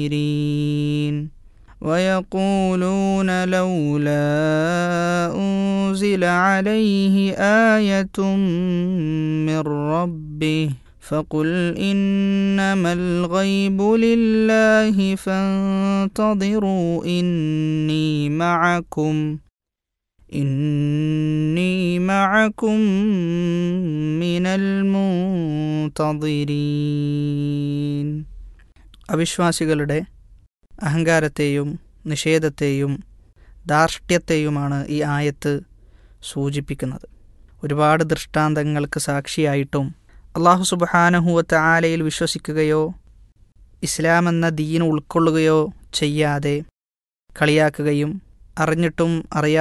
ويقولون لولا أنزل عليه آية من ربه فقل إنما الغيب لله فانتظروا إني معكم من المنتظرين. അവിശ്വാസികളുടെ അഹങ്കാരത്തെയും നിഷേധത്തെയും ധാർഷ്ട്യത്തെയുമാണ് ഈ ആയത്ത് സൂചിപ്പിക്കുന്നത്. ഒരുപാട് ദൃഷ്ടാന്തങ്ങൾക്ക് സാക്ഷിയായിട്ടും അല്ലാഹു സുബ്ഹാനഹു വ തആലയിൽ വിശ്വസിക്കുകയോ ഇസ്ലാം എന്ന ദീൻ ഉൾക്കൊള്ളുകയോ ചെയ്യാതെ കളിയാക്കുകയും അറിഞ്ഞിട്ടും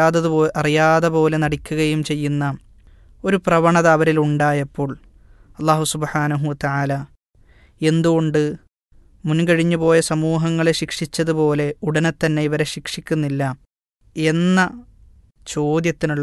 അറിയാതെ പോലെ നടിക്കുകയും ചെയ്യുന്ന ഒരു പ്രവണത അവരിൽ ഉണ്ടായപ്പോൾ അല്ലാഹു സുബ്ഹാനഹു വ തആല എന്തുകൊണ്ട് മുൻകഴിഞ്ഞു പോയ സമൂഹങ്ങളെ ശിക്ഷിച്ചതുപോലെ ഉടനെ തന്നെ ഇവരെ ശിക്ഷിക്കുന്നില്ല എന്ന ചോദ്യത്തിനുള്ള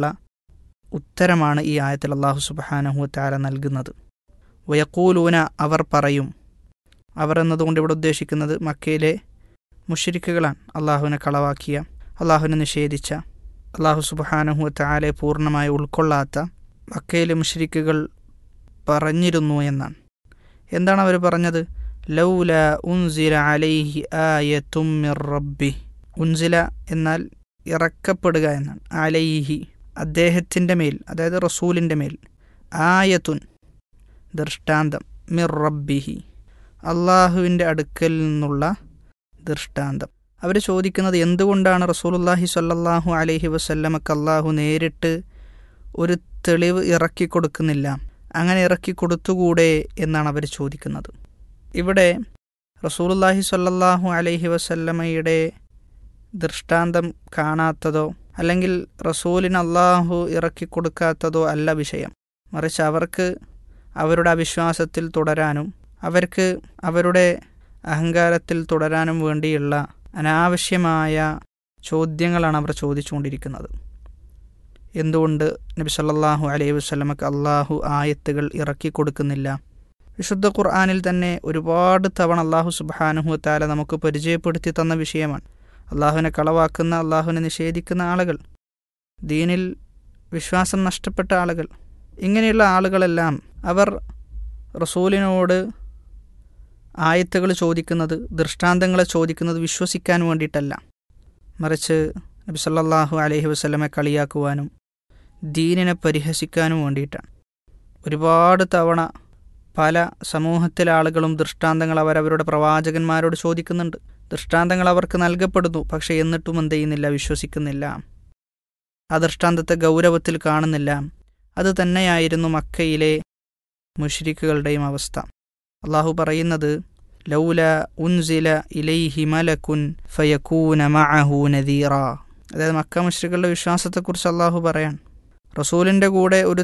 ഉത്തരമാണ് ഈ ആയത്തിൽ അല്ലാഹു സുബ്ഹാനഹു വ തആല നൽകുന്നത്. വയഖൂലൂന, അവർ പറയും. അവർ എന്നതുകൊണ്ട് ഇവിടെ ഉദ്ദേശിക്കുന്നത് മക്കയിലെ മുശ്രിക്കുകളാണ്. അള്ളാഹുവിനെ കളവാക്കിയ, അള്ളാഹുവിനെ നിഷേധിച്ച, അള്ളാഹു സുബ്ഹാനഹു വ തആലയെ പൂർണ്ണമായി ഉൾക്കൊള്ളാത്ത മക്കയിലെ മുശ്രിക്കുകൾ പറഞ്ഞിരുന്നു എന്നാണ്. എന്താണ് അവർ പറഞ്ഞത്? ലൗല ഉൻസില അലൈഹി ആയത്തും മിർ റബ്ബി. ഉൻസില എന്നാൽ ഇറക്കപ്പെടുക എന്നാണ്. അലൈഹി അദ്ദേഹത്തിൻ്റെ മേൽ, അതായത് റസൂലിൻ്റെ മേൽ, ആയത്തുൻ ദൃഷ്ടാന്തം, മിർ റബ്ബിഹി അള്ളാഹുവിൻ്റെ അടുക്കൽ നിന്നുള്ള ദൃഷ്ടാന്തം. അവർ ചോദിക്കുന്നത് എന്തുകൊണ്ടാണ് റസൂലുള്ളാഹി സ്വല്ലല്ലാഹു അലൈഹി വസല്ലമക്ക് അള്ളാഹു നേരിട്ട് ഒരു തെളിവ് ഇറക്കി കൊടുക്കുന്നില്ല, അങ്ങനെ ഇറക്കി കൊടുത്തുകൂടെ എന്നാണ് അവർ ചോദിക്കുന്നത്. ഇവിടെ റസൂലുള്ളാഹി സ്വല്ലല്ലാഹു അലൈഹി വസല്ലമയുടെ ദൃഷ്ടാന്തം കാണാത്തതോ അല്ലെങ്കിൽ റസൂലിന് അള്ളാഹു ഇറക്കി കൊടുക്കാത്തതോ അല്ല വിഷയം. മറിച്ച് അവർക്ക് അവരുടെ അവിശ്വാസത്തിൽ തുടരാനും അവർക്ക് അവരുടെ അഹങ്കാരത്തിൽ തുടരാനും വേണ്ടിയുള്ള അനാവശ്യമായ ചോദ്യങ്ങളാണ് അവർ ചോദിച്ചുകൊണ്ടിരിക്കുന്നത്. എന്തുകൊണ്ട് നബി സല്ലല്ലാഹു അലൈഹി വസല്ലമക്ക് അള്ളാഹു ആയത്തുകൾ ഇറക്കി കൊടുക്കുന്നില്ല? വിശുദ്ധ ഖുർആനിൽ തന്നെ ഒരുപാട് തവണ അള്ളാഹു സുബ്ഹാനഹു വ തആല നമുക്ക് പരിചയപ്പെടുത്തി തന്ന വിഷയമാണ്. അള്ളാഹുവിനെ കളവാക്കുന്ന, അള്ളാഹുവിനെ നിഷേധിക്കുന്ന ആളുകൾ, ദീനിൽ വിശ്വാസം നഷ്ടപ്പെട്ട ആളുകൾ, ഇങ്ങനെയുള്ള ആളുകളെല്ലാം അവർ റസൂലിനോട് ആയത്തുകൾ ചോദിക്കുന്നത്, ദൃഷ്ടാന്തങ്ങളെ ചോദിക്കുന്നത് വിശ്വസിക്കാൻ വേണ്ടിയിട്ടല്ല, മറിച്ച് നബി സല്ലല്ലാഹു അലൈഹി വസല്ലമയെ കളിയാക്കുവാനും ദീനിനെ പരിഹസിക്കാനും വേണ്ടിയിട്ടാണ്. ഒരുപാട് തവണ പല സമൂഹത്തിലെ ആളുകളും ദൃഷ്ടാന്തങ്ങൾ അവരവരുടെ പ്രവാചകന്മാരോട് ചോദിക്കുന്നുണ്ട്. ദൃഷ്ടാന്തങ്ങൾ അവർക്ക് നൽകപ്പെടുന്നു, പക്ഷേ എന്നിട്ടും എന്ത് ചെയ്യുന്നില്ല? വിശ്വസിക്കുന്നില്ല. ആ ദൃഷ്ടാന്തത്തെ ഗൗരവത്തിൽ കാണുന്നില്ല. അത് തന്നെയായിരുന്നു മക്കയിലെ മുശ്രിക്കുകളുടെയും അവസ്ഥ. അള്ളാഹു പറയുന്നത് ലൗല ഉൻസില ഇലൈഹി മലക്കുൻ ഫയകൂന മഅഹു നദീറ. അതായത് മക്ക മുശ്രിക്കുകളുടെ വിശ്വാസത്തെക്കുറിച്ച് അള്ളാഹു പറയാൻ, റസൂലിൻ്റെ കൂടെ ഒരു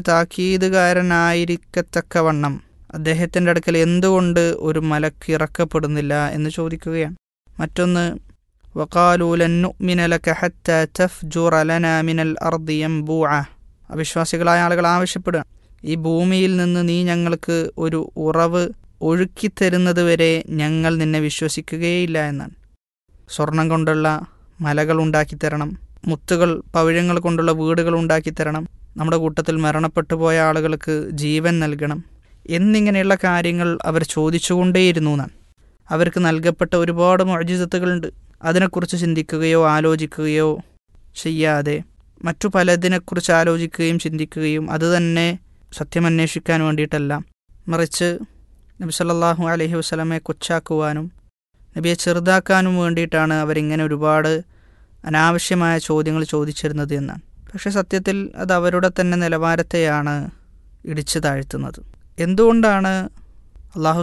താക്കീതുകാരനായിരിക്കത്തക്കവണ്ണം അദ്ദേഹത്തിൻ്റെ അടുക്കൽ എന്തുകൊണ്ട് ഒരു മലക്ക് ഇറക്കപ്പെടുന്നില്ല എന്ന് ചോദിക്കുകയാണ്. മറ്റൊന്ന്, വഖാലൂ ലൻ നുഅ്മിന ലക ഹത്താ തഫ്ജുറ ലനാ മിനൽ അർദി യംബൂഅ. അവിശ്വാസികളായ ആളുകൾ ആവശ്യപ്പെടുകയാണ്, ഈ ഭൂമിയിൽ നിന്ന് നീ ഞങ്ങൾക്ക് ഒരു ഉറവ് ഒഴുക്കിത്തരുന്നത് വരെ ഞങ്ങൾ നിന്നെ വിശ്വസിക്കുകയില്ല എന്നാണ്. സ്വർണം കൊണ്ടുള്ള മലകൾ ഉണ്ടാക്കിത്തരണം, മുത്തുകൾ പവിഴങ്ങൾ കൊണ്ടുള്ള വീടുകൾ ഉണ്ടാക്കിത്തരണം, നമ്മുടെ കൂട്ടത്തിൽ മരണപ്പെട്ടു പോയ ആളുകൾക്ക് ജീവൻ നൽകണം എന്നിങ്ങനെയുള്ള കാര്യങ്ങൾ അവർ ചോദിച്ചുകൊണ്ടേയിരുന്നു എന്നാണ്. അവർക്ക് നൽകപ്പെട്ട ഒരുപാട് മുഅ്ജിസത്തുകളുണ്ട്. അതിനെക്കുറിച്ച് ചിന്തിക്കുകയോ ആലോചിക്കുകയോ ചെയ്യാതെ മറ്റു പലതിനെക്കുറിച്ച് ആലോചിക്കുകയും ചിന്തിക്കുകയും അത് തന്നെ സത്യമന്വേഷിക്കാൻ വേണ്ടിയിട്ടല്ല, മറിച്ച് നബി സല്ലല്ലാഹു അലൈഹി വസല്ലമയെ കൊച്ചാക്കുവാനും നബിയെ ചെറുതാക്കാനും വേണ്ടിയിട്ടാണ് അവരിങ്ങനെ ഒരുപാട് അനാവശ്യമായ ചോദ്യങ്ങൾ ചോദിച്ചിരുന്നത് എന്നാണ്. പക്ഷേ സത്യത്തിൽ അത് അവരുടെ തന്നെ നിലവാരത്തെയാണ് ഇടിച്ചു താഴ്ത്തുന്നത്. എന്തുകൊണ്ടാണ് അള്ളാഹു